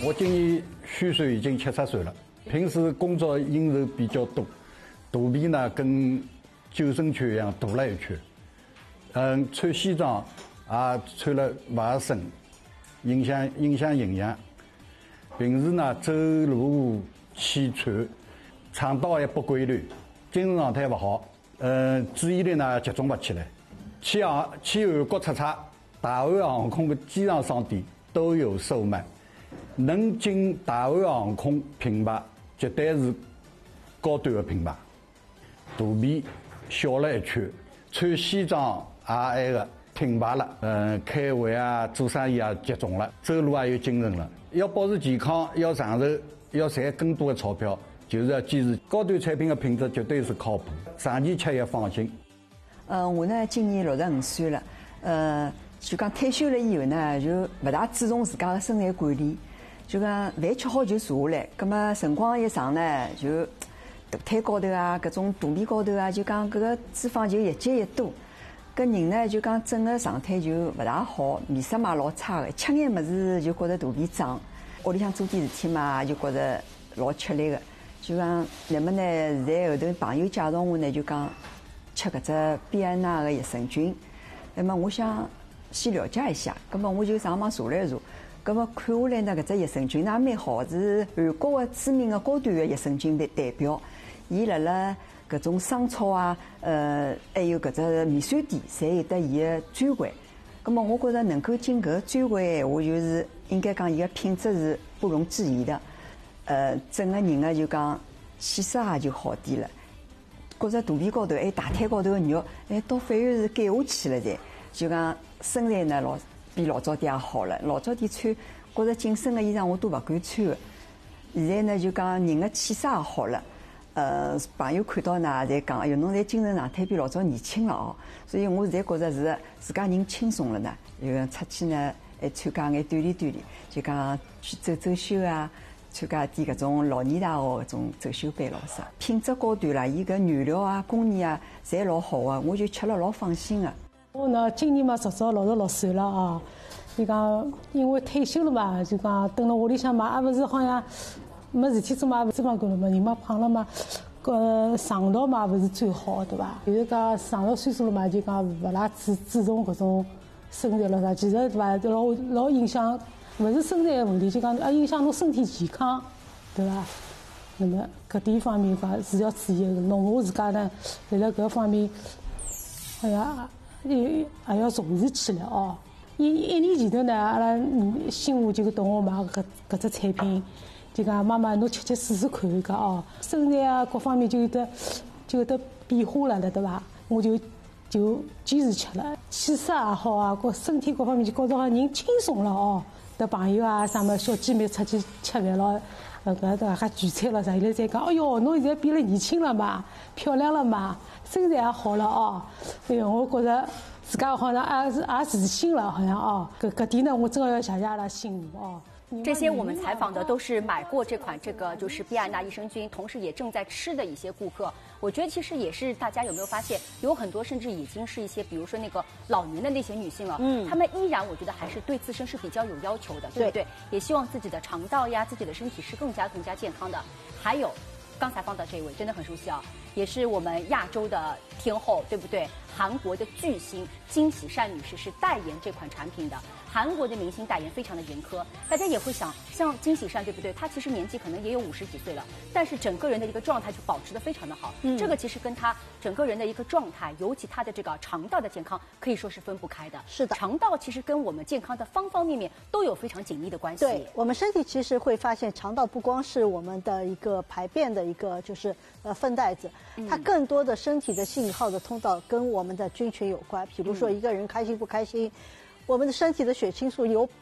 我今年虚岁已经70岁了，平时工作应酬比较多，肚皮呢跟救生圈一样大了一圈。穿西装啊穿了不合身，影响营养。平时呢走路气喘，肠道也不规律，精神状态不好。注意力呢集中不起来。去韩国出差，大韩航空的机场商店都有售卖。能进大韩航空品牌，绝对是高端的品牌。肚皮小了一圈，穿西装也那个挺拔了。开会啊，做生意啊集中了，走路也有精神了。要保持健康，要长寿，要赚更多的钞票，就是要坚持高端产品的品质，绝对是靠谱，长期吃也放心。 我呢今年65岁了，就讲退休了以后呢，就不大注重自家的身材管理。就讲饭吃好就坐下来，葛么辰光一长呢，就大腿高头啊，搿种肚皮高头啊，就讲搿个脂肪就越积越多，搿人呢就讲整个状态就勿大好，面色嘛老差的，吃眼物事就觉着肚皮胀，屋里向做点事体嘛就觉着老吃力的，就讲那么呢，现在后头朋友介绍我呢，就讲吃搿只比安娜的益生菌，那么我想先了解一下，葛么我就上网查了查。咁么看下来呢，搿只益生菌呢蛮好，是韩国的知名的高端的益生菌代表。伊辣搿种商超啊，还有搿只面霜店，侪有得伊的专柜。咁么我觉着能够进搿个专柜闲话，就是应该讲伊个品质是不容置疑的。整个人呢就讲气色也就好点了，觉着肚皮高头还有大腿高头的肉，倒反而是减下去了噻。就讲身材呢比老早点也好了，老早点穿觉着紧身的衣裳我都不敢穿的。现在呢就讲人的气色也好了，朋友看到呢侪讲，哎哟侬侪精神状态比老早年轻了哦。所以我现在觉着是自家人轻松了呢，就讲出去呢还参加眼锻炼锻炼，就讲去走秀啊，参加点搿种老年大学搿种走秀班咯啥，品质高端啦，伊搿原料啊、工艺啊侪老好的，我就吃了老放心的。 我呢，今年嘛，足足66岁了啊。就讲，因为退休了嘛，就讲蹲辣屋里向嘛，也勿是好像没事体做嘛，脂肪高了嘛，人嘛胖了嘛，肠道嘛勿是最好，对伐？就是讲上了岁数了嘛，就讲勿大注重搿种身材了啥。其实对伐？老影响，勿是身材的问题，就讲也影响侬身体健康，对伐？那么搿点方面讲是要注意的。侬我自家呢，辣辣搿方面，哎呀。还要重视起来哦！一年前头呢，阿拉新妇就跟我买搿只产品，就讲妈妈侬吃试试看搿哦，身材啊各方面就有得变化了，对伐？我就坚持吃了，气色也好啊，身体各方面就觉着好像人轻松了哦。带朋友啊，啥么小姐妹出去吃饭了，搿还聚餐了啥，伊拉侪讲，哎哟，侬现在变了年轻了嘛，漂亮了嘛。身材也好了哦，哎呦，我觉着自家好像也自信了，好像哦，搿点呢，我真的要谢谢阿拉新妇哦。 这些我们采访的都是买过这款就是必安娜益生菌，同时也正在吃的一些顾客。我觉得其实也是大家有没有发现，有很多甚至已经是一些，比如说那个老年的那些女性了，她们依然我觉得还是对自身是比较有要求的，对不对？也希望自己的肠道呀、自己的身体是更加健康的。还有刚才放到这一位真的很熟悉啊，也是我们亚洲的天后，对不对？韩国的巨星金喜善女士是代言这款产品的。韩国的明星代言非常的严苛，大家也会想，像金喜善对不对？她其实年纪可能也有50几岁了，但是整个人的一个状态就保持得非常的好。这个其实跟她整个人的一个状态，尤其她的这个肠道的健康，可以说是分不开的。 是的， 肠道其实跟我们健康的方方面面都有非常紧密的关系。 对，我们身体其实会发现，肠道不光是我们的一个排便的一个就是粪袋子，它更多的身体的信号的通道跟我们的菌群有关。比如说一个人开心不开心。我们的身体的血清素有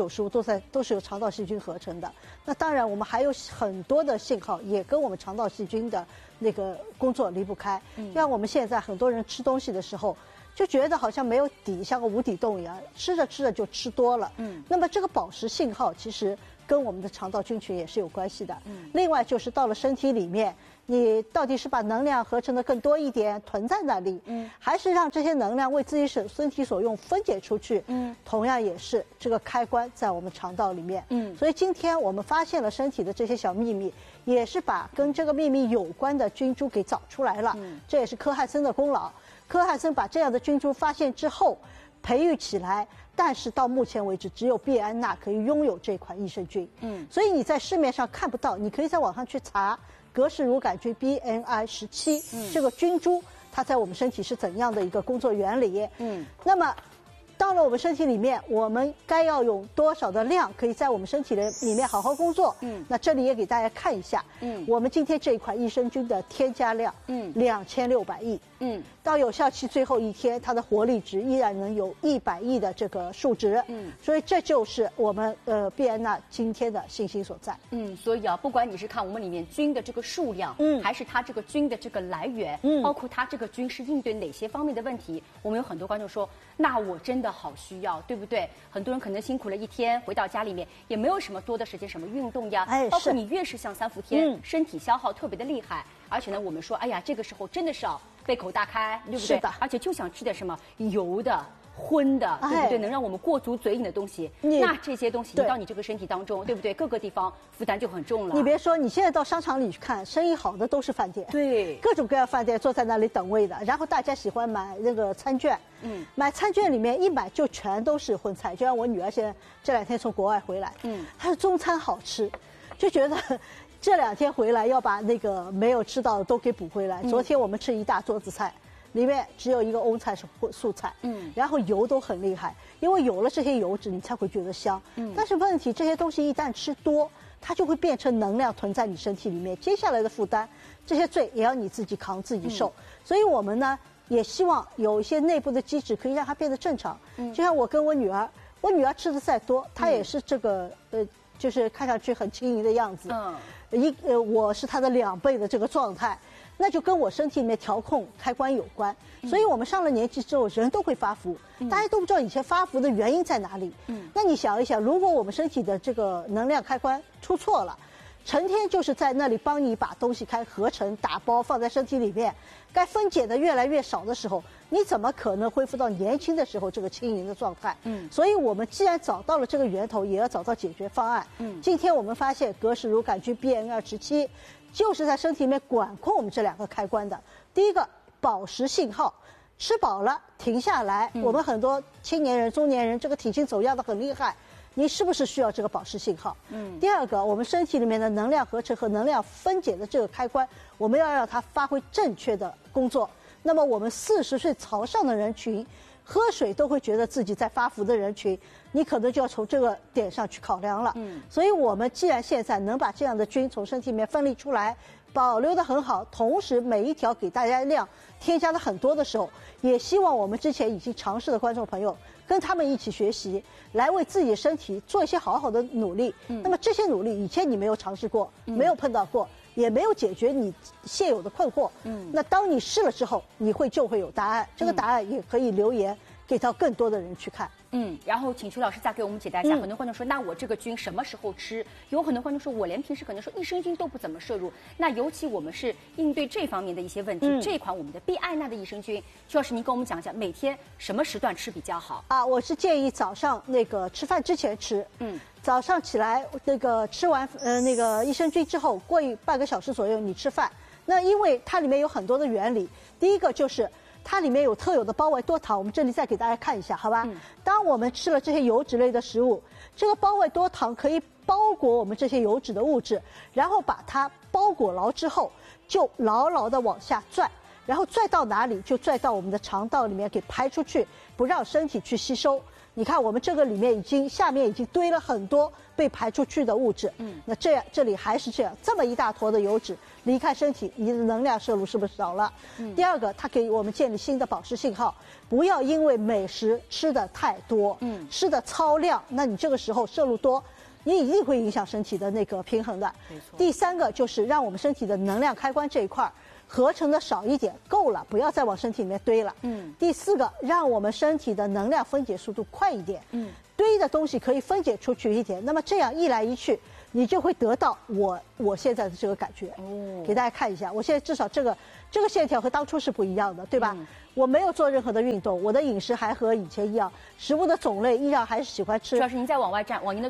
95%都是由肠道细菌合成的。那当然，我们还有很多的信号也跟我们肠道细菌的那个工作离不开。像我们现在很多人吃东西的时候，就觉得好像没有底，像个无底洞一样，吃着吃着就吃多了。那么这个饱食信号其实跟我们的肠道菌群也是有关系的。另外就是到了身体里面，你到底是把能量合成的更多一点囤在那里，还是让这些能量为自己身体所用分解出去？同样也是这个开关在我们肠道里面。所以今天我们发现了身体的这些小秘密，也是把跟这个秘密有关的菌株给找出来了。这也是科汉森的功劳。科汉森把这样的菌株发现之后，培育起来。但是到目前为止，只有毕安娜可以拥有这款益生菌。所以你在市面上看不到，你可以在网上去查格氏乳杆菌 BNI17这个菌株，它在我们身体是怎样的一个工作原理。那么到了我们身体里面，我们该要有多少的量可以在我们身体的里面好好工作？那这里也给大家看一下。我们今天这一款益生菌的添加量，2600亿。到有效期最后一天，它的活力值依然能有100亿的这个数值。所以这就是我们毕安娜今天的信心所在。 所以啊，不管你是看我们里面菌的这个数量，还是它这个菌的这个来源，包括它这个菌是应对哪些方面的问题，我们有很多观众说，那我真的好需要，对不对？很多人可能辛苦了一天，回到家里面也没有什么多的时间什么运动呀，包括你越是像3伏天，身体消耗特别的厉害。而且呢，我们说，哎呀，这个时候真的是要胃口大开，对不对？ 是的。 而且就想吃点什么油的、荤的，对不对？能让我们过足嘴瘾的东西。那这些东西移到你这个身体当中，对不对？各个地方负担就很重了。 你别说，你现在到商场里去看，生意好的都是饭店， 对， 各种各样饭店坐在那里等位的。然后大家喜欢买那个餐券，买餐券里面一买就全都是荤菜。就像我女儿现在这2天从国外回来，她说中餐好吃，就觉得。这2天回来要把那个没有吃到的都给补回来。昨天我们吃一大桌子菜，里面只有一个翁菜是素菜，然后油都很厉害，因为有了这些油脂，你才会觉得香。但是问题，这些东西一旦吃多，它就会变成能量囤在你身体里面，接下来的负担，这些罪也要你自己扛自己受。所以我们呢，也希望有一些内部的机制可以让它变得正常。就像我跟我女儿吃的再多，她也是这个就是看上去很轻盈的样子。我是它的2倍的这个状态，那就跟我身体里面调控开关有关。所以我们上了年纪之后，人都会发福，大家都不知道以前发福的原因在哪里。那你想一想，如果我们身体的这个能量开关出错了，成天就是在那里帮你把东西合成打包放在身体里面，该分解的越来越少的时候，你怎么可能恢复到年轻的时候这个轻盈的状态？所以我们既然找到了这个源头，也要找到解决方案。今天我们发现格氏乳杆菌 BN217就是在身体里面管控我们这2个开关的。第一个，饱食信号，吃饱了停下来。我们很多青年人、中年人这个体型走样的很厉害。你是不是需要这个饱食信号？第二个，我们身体里面的能量合成和能量分解的这个开关，我们要让它发挥正确的工作。那么我们40岁朝上的人群，喝水都会觉得自己在发福的人群，你可能就要从这个点上去考量了。所以我们既然现在能把这样的菌从身体里面分离出来，保留得很好，同时每一条给大家量添加的很多的时候，也希望我们之前已经尝试的观众朋友跟他们一起学习，来为自己的身体做一些好好的努力。那么这些努力以前你没有尝试过，没有碰到过，也没有解决你现有的困惑。那当你试了之后，你就会有答案。这个答案也可以留言给到更多的人去看。 然后请徐老师再给我们解答一下。很多观众说，那我这个菌什么时候吃？有很多观众说，我连平时可能说益生菌都不怎么摄入。那尤其我们是应对这方面的一些问题，这款我们的必艾娜的益生菌，徐老师您跟我们讲讲，每天什么时段吃比较好？ 我是建议早上那个吃饭之前吃。早上起来那个吃完那个益生菌之后，过半个小时左右你吃饭。那因为它里面有很多的原理，第一个就是它里面有特有的胞外多糖，我们这里再给大家看一下，好吧？当我们吃了这些油脂类的食物，这个胞外多糖可以包裹我们这些油脂的物质，然后把它包裹牢之后，就牢牢的往下拽，然后拽到哪里就拽到我们的肠道里面给排出去，不让身体去吸收。你看我们这个里面下面已经堆了很多被排出去的物质。那这里还是这么一大坨的油脂离开身体，你的能量摄入是不是少了？第二个，它给我们建立新的饱食信号，不要因为美食吃的太多，吃的超量，那你这个时候摄入多，你一定会影响身体的那个平衡的。第三个就是让我们身体的能量开关这一块合成的少一点，够了，不要再往身体里面堆了。第四个，让我们身体的能量分解速度快一点。 堆的东西可以分解出去一点，那么这样一来一去，你就会得到我现在的这个感觉。给大家看一下，我现在至少这个线条和当初是不一样的，对吧？我没有做任何的运动，我的饮食还和以前一样，食物的种类依然还是喜欢吃。 主要是您在往外站，往您的